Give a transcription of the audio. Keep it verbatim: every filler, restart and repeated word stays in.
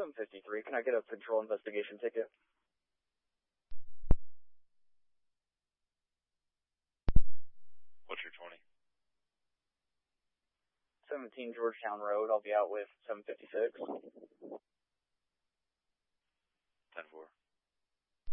seven fifty-three, can I get a patrol investigation ticket? What's your twenty? seventeen Georgetown Road, I'll be out with seven fifty-six. ten four.